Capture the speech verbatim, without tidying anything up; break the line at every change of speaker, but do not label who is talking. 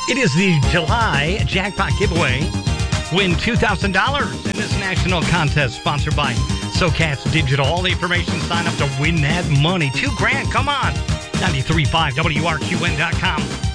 It is the July jackpot giveaway. Win two thousand dollars in this national contest sponsored by SoCast Digital. All the information, sign up to win that money. Two grand, come on. ninety-three point five W R Q N dot com.